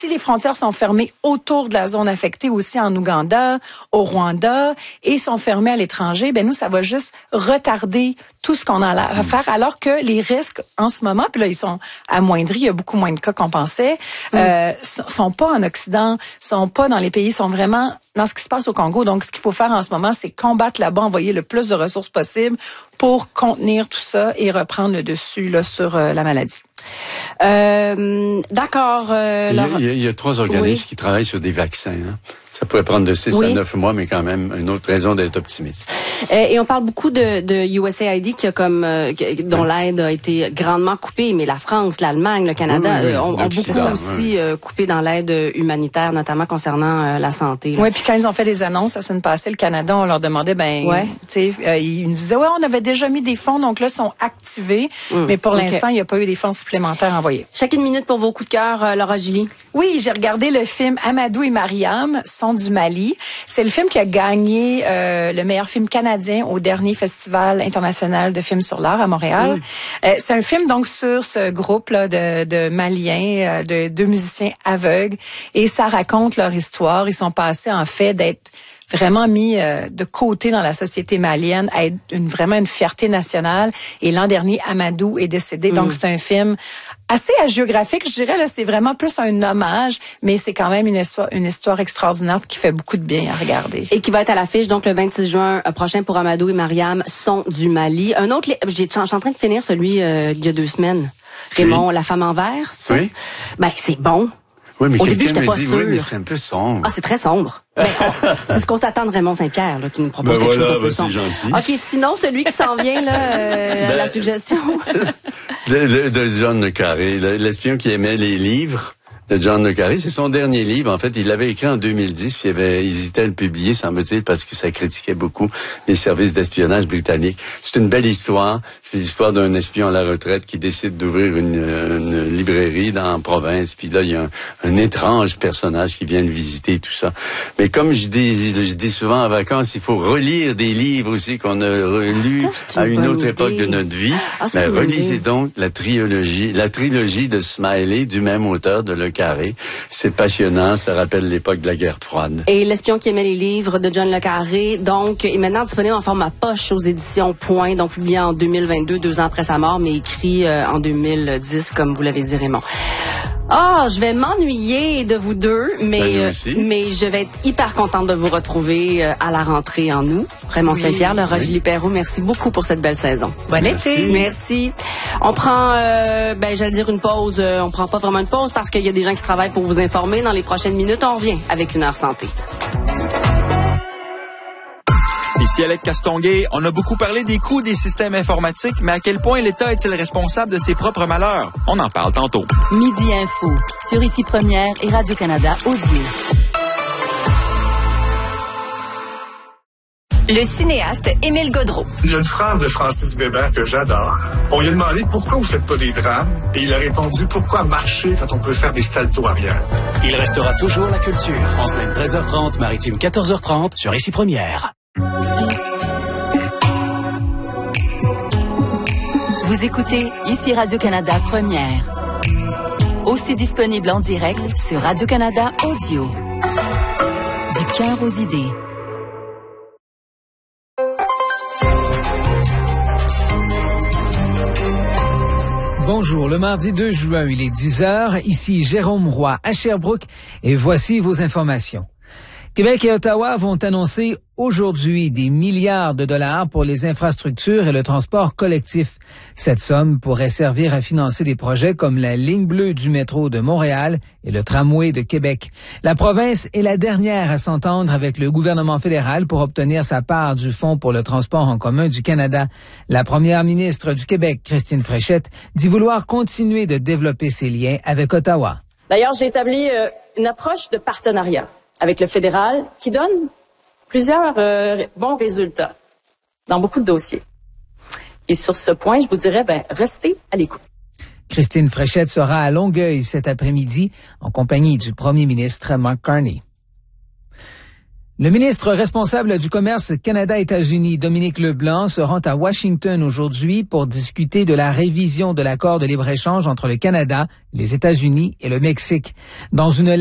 Si les frontières sont fermées autour de la zone affectée, aussi en Ouganda, au Rwanda, et sont fermées à l'étranger, nous, ça va juste retarder tout ce qu'on a à faire, alors que les risques en ce moment, puis là, ils sont amoindris, il y a beaucoup moins de cas qu'on pensait, sont pas en Occident, sont pas dans les pays, sont vraiment dans ce qui se passe au Congo. Donc, ce qu'il faut faire en ce moment, c'est combattre là-bas, envoyer le plus de ressources possible pour contenir tout ça et reprendre le dessus là, sur la maladie. D'accord. Il y a 3 organismes qui travaillent sur des vaccins. Hein. Ça pourrait prendre de 6 à 9 mois, mais quand même, une autre raison d'être optimiste. Et on parle beaucoup de USAID qui a dont l'aide a été grandement coupée, mais la France, l'Allemagne, le Canada ont beaucoup aussi coupé dans l'aide humanitaire, notamment concernant la santé. Oui, puis quand ils ont fait des annonces la semaine passée, le Canada, on leur demandait, ils nous disaient, on avait déjà mis des fonds, donc là, ils sont activés, mais pour l'instant, il n'y a pas eu des fonds supplémentaires envoyés. Chaque minute pour vos coups de cœur, Laura Julie. Oui, j'ai regardé le film Amadou et Mariam sont du Mali. C'est le film qui a gagné le meilleur film canadien au dernier Festival international de films sur l'art à Montréal. C'est un film donc sur ce groupe là de Maliens, de 2 musiciens aveugles, et ça raconte leur histoire. Ils sont passés en fait d'être vraiment mis de côté dans la société malienne, à être vraiment une fierté nationale. Et l'an dernier, Amadou est décédé. Donc, c'est un film assez hagiographique, je dirais. Là, c'est vraiment plus un hommage, mais c'est quand même une histoire extraordinaire qui fait beaucoup de bien à regarder. Et qui va être à l'affiche, donc, le 26 juin prochain pour Amadou et Mariam sont du Mali. Un autre, je suis en train de finir celui il y a 2 semaines. Raymond, La femme en vert, ça? Oui. C'est bon. Oui, mais au début, j'étais pas sûre. Oui, mais c'est un peu sombre. Ah, c'est très sombre. C'est ce qu'on s'attend de Raymond Saint-Pierre, là, qui nous propose quelque chose de plus sombre. C'est gentil. OK, sinon, celui qui s'en vient, là, la suggestion. de John Le Carré, l'espion qui aimait les livres. De John Le Carré, c'est son dernier livre. En fait, il l'avait écrit en 2010, puis il avait hésité à le publier, semble-t-il, parce que ça critiquait beaucoup les services d'espionnage britanniques. C'est une belle histoire. C'est l'histoire d'un espion à la retraite qui décide d'ouvrir une librairie dans la province. Puis là, il y a un étrange personnage qui vient le visiter et tout ça. Mais comme je dis souvent en vacances, il faut relire des livres aussi qu'on a relus à une autre époque de notre vie. Relisez donc la trilogie de Smiley du même auteur de Le Carré. C'est passionnant, ça rappelle l'époque de la guerre froide. Et L'espion qui aimait les livres de John Le Carré, donc, est maintenant disponible en format poche aux éditions Point, donc publié en 2022, 2 ans après sa mort, mais écrit en 2010, comme vous l'avez dit, Raymond. Je vais m'ennuyer de vous deux, mais je vais être hyper contente de vous retrouver à la rentrée en août. Raymond Saint-Pierre, Laura Julie Perrault, merci beaucoup pour cette belle saison. Bon été. Merci. On prend, j'allais dire une pause. On prend pas vraiment une pause parce qu'il y a des gens qui travaillent pour vous informer. Dans les prochaines minutes, on revient avec 1 heure santé. Ici Alec Castonguay, on a beaucoup parlé des coûts des systèmes informatiques, mais à quel point l'État est-il responsable de ses propres malheurs? On en parle tantôt. Midi Info, sur Ici Première et Radio-Canada Audio. Le cinéaste Émile Gaudreau. Il y a une phrase de Francis Weber que j'adore. On lui a demandé pourquoi vous faites pas des drames et il a répondu pourquoi marcher quand on peut faire des saltos arrière. Il restera toujours la culture. En semaine 13h30, maritime 14h30 sur Ici Première. Vous écoutez Ici Radio-Canada Première. Aussi disponible en direct sur Radio-Canada Audio. Du cœur aux idées. Bonjour, le mardi 2 juin, il est 10h. Ici Jérôme Roy à Sherbrooke et voici vos informations. Québec et Ottawa vont annoncer aujourd'hui des milliards de dollars pour les infrastructures et le transport collectif. Cette somme pourrait servir à financer des projets comme la ligne bleue du métro de Montréal et le tramway de Québec. La province est la dernière à s'entendre avec le gouvernement fédéral pour obtenir sa part du Fonds pour le transport en commun du Canada. La première ministre du Québec, Christine Fréchette, dit vouloir continuer de développer ses liens avec Ottawa. D'ailleurs, j'ai établi une approche de partenariat avec le fédéral qui donne plusieurs bons résultats dans beaucoup de dossiers. Et sur ce point, je vous dirais, restez à l'écoute. Christine Fréchette sera à Longueuil cet après-midi en compagnie du premier ministre Mark Carney. Le ministre responsable du commerce Canada-États-Unis, Dominique Leblanc, se rend à Washington aujourd'hui pour discuter de la révision de l'accord de libre-échange entre le Canada, les États-Unis et le Mexique. Dans une